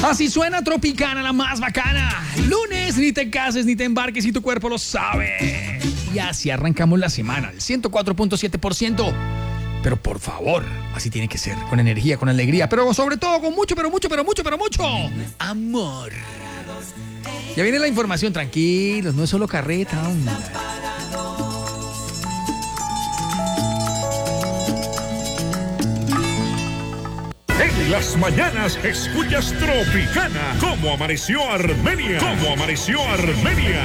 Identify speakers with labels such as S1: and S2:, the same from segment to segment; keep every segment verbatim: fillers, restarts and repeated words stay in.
S1: Así suena Tropicana, la más bacana. Lunes, ni te cases ni te embarques y tu cuerpo lo sabe. Y así arrancamos la semana, el ciento cuatro punto siete por ciento. Pero por favor, así tiene que ser, con energía, con alegría, pero sobre todo con mucho, pero mucho, pero mucho, pero mucho amor. Ya viene la información, tranquilos, no es solo carreta, hombre.
S2: En las mañanas escuchas Tropicana. ¿Cómo amaneció Armenia? ¿Cómo amaneció Armenia?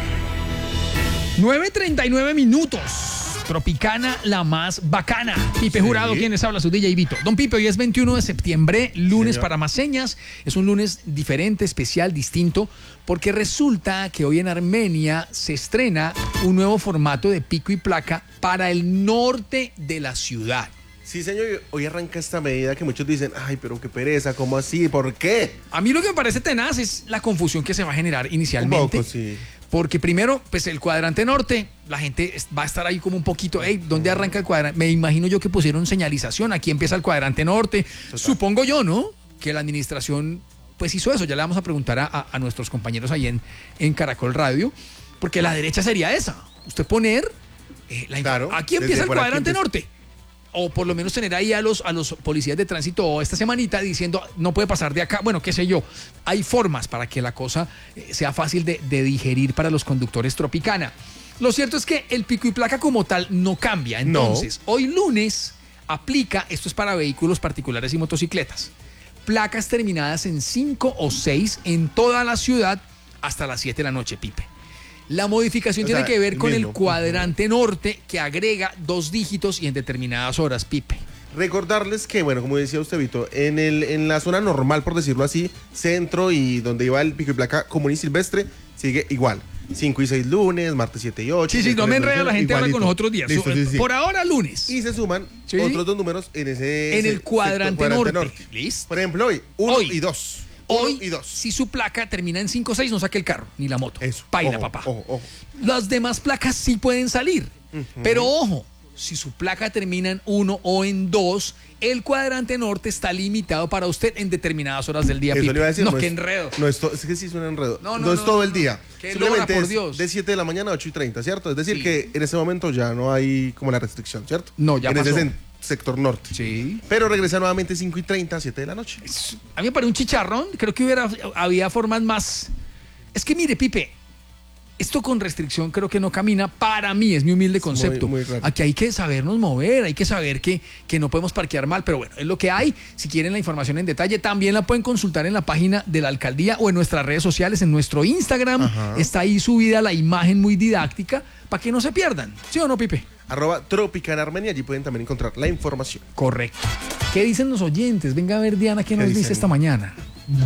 S1: nueve treinta y nueve minutos. Tropicana, la más bacana. Pipe sí. Jurado, quien les habla, su D J Vito. Don Pipe, hoy es veintiuno de septiembre, lunes Señor. Para más señas. Es un lunes diferente, especial, distinto, porque resulta que hoy en Armenia se estrena un nuevo formato de pico y placa para el norte de la ciudad.
S3: Sí, señor, hoy arranca esta medida que muchos dicen, ay, pero qué pereza, ¿cómo así? ¿Por qué?
S1: A mí lo que me parece tenaz es la confusión que se va a generar inicialmente.
S3: Un poco, sí.
S1: Porque primero, pues el cuadrante norte, la gente va a estar ahí como un poquito, hey, ¿dónde arranca el cuadrante? Me imagino yo que pusieron señalización, aquí empieza el cuadrante norte. Total. Supongo yo, ¿no? Que la administración, pues hizo eso. Ya le vamos a preguntar a, a, a nuestros compañeros ahí en, en Caracol Radio, porque la derecha sería esa. Usted poner, eh, la, claro, aquí empieza el cuadrante empieza. norte. O por lo menos tener ahí a los, a los policías de tránsito esta semanita diciendo no puede pasar de acá, bueno, qué sé yo. Hay formas para que la cosa sea fácil de, de digerir para los conductores Tropicana. Lo cierto es que el pico y placa como tal no cambia. Entonces, no. Hoy lunes aplica, esto es para vehículos particulares y motocicletas, placas terminadas en cinco o seis en toda la ciudad hasta las siete de la noche, Pipe. La modificación o tiene sea, que ver con mismo. el cuadrante norte que agrega dos dígitos y en determinadas horas, Pipe.
S3: Recordarles que, bueno, como decía usted, Vito, en, el, en la zona normal, por decirlo así, centro y donde iba el pico y placa común y silvestre, sigue igual. cinco y seis lunes, martes siete y ocho.
S1: Sí, sí, no me enreda la gente ahora con los otros días. Listo, sí, sí. Por ahora, lunes.
S3: Y se suman ¿Sí? otros dos números en ese...
S1: En el cuadrante, cuadrante norte. norte.
S3: ¿Listo? Por ejemplo, hoy, uno hoy. y dos.
S1: Hoy,
S3: y dos.
S1: Si su placa termina en cinco o seis, no saque el carro, ni la moto.
S3: Eso.
S1: Paila,
S3: ojo,
S1: papá.
S3: Ojo, ojo.
S1: Las demás placas sí pueden salir. Uh-huh. Pero ojo, si su placa termina en uno o en dos, el cuadrante norte está limitado para usted en determinadas horas del día.
S3: Eso le iba a decir,
S1: no,
S3: no
S1: qué
S3: es,
S1: enredo.
S3: No es, to, es que sí es un enredo. No, no, no, no es todo no, el día.
S1: Qué
S3: Simplemente
S1: lora, por
S3: es
S1: Dios.
S3: de siete de la mañana a ocho y treinta, ¿cierto? Es decir,
S1: sí.
S3: que en ese momento ya no hay como la restricción, ¿cierto?
S1: No, ya
S3: en
S1: pasó.
S3: Ese sector norte.
S1: Sí.
S3: Pero regresa nuevamente cinco y treinta, siete de la noche.
S1: Es, a mí me parece un chicharrón. Creo que hubiera, había formas más... Es que mire, Pipe, esto con restricción creo que no camina para mí, es mi humilde concepto.
S3: Muy, muy
S1: Aquí hay que sabernos mover, hay que saber que, que no podemos parquear mal, pero bueno, es lo que hay. Si quieren la información en detalle, también la pueden consultar en la página de la alcaldía o en nuestras redes sociales, en nuestro Instagram. Ajá. Está ahí subida la imagen muy didáctica para que no se pierdan. ¿Sí o no, Pipe?
S3: Arroba Tropicana Armenia, allí pueden también encontrar la información.
S1: Correcto. ¿Qué dicen los oyentes? Venga a ver, Diana, ¿qué nos
S3: dicen?
S1: dice esta mañana?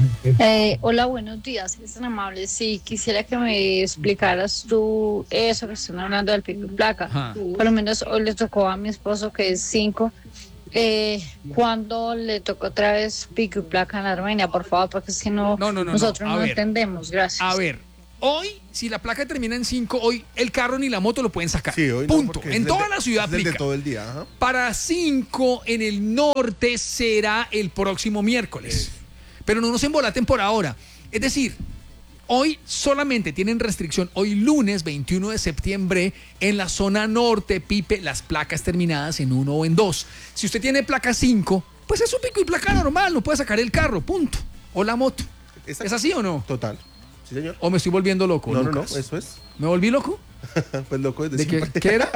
S4: Eh, hola, buenos días, es tan amable. Sí, quisiera que me explicaras tú eso que están hablando del pico y placa. Ajá. Por lo menos hoy le tocó a mi esposo, que es cinco. Eh, ¿Cuándo le tocó otra vez pico y placa en Armenia? Por favor, porque si no,
S1: no, no, no
S4: nosotros
S1: no,
S4: no
S1: ver,
S4: entendemos. Gracias.
S1: A ver, hoy, si la placa termina en cinco, hoy el carro ni la moto lo pueden sacar.
S3: Sí, hoy
S1: punto.
S3: No,
S1: en toda
S3: de,
S1: la ciudad
S3: es
S1: aplica.
S3: De todo el día. Ajá.
S1: Para cinco en el norte será el próximo miércoles. Sí. Pero no nos embolaten por ahora. Es decir, hoy solamente tienen restricción, hoy lunes veintiuno de septiembre, en la zona norte, Pipe, las placas terminadas en uno o en dos. Si usted tiene placa cinco, pues es un pico y placa normal, no puede sacar el carro, punto. O la moto. Esta, ¿Es así o no?
S3: Total. Sí, señor.
S1: ¿O me estoy volviendo loco?
S3: No,
S1: Lucas?
S3: no, no, eso es.
S1: ¿Me volví loco?
S3: Pues loco es
S1: ¿De qué, qué era?